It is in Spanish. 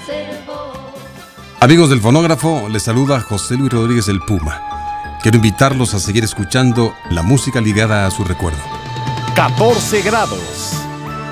Amigos del fonógrafo, les saluda José Luis Rodríguez el Puma. Quiero invitarlos a seguir escuchando la música ligada a su recuerdo. 14 grados.